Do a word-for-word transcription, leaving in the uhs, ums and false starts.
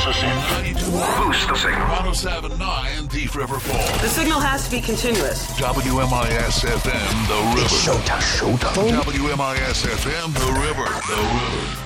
Boost the signal. Boost the signal. one oh seven point nine Thief River Falls. The signal has to be continuous. W M I S F M, The River. It's showtime. Showtime. W M I S F M, The River. The River.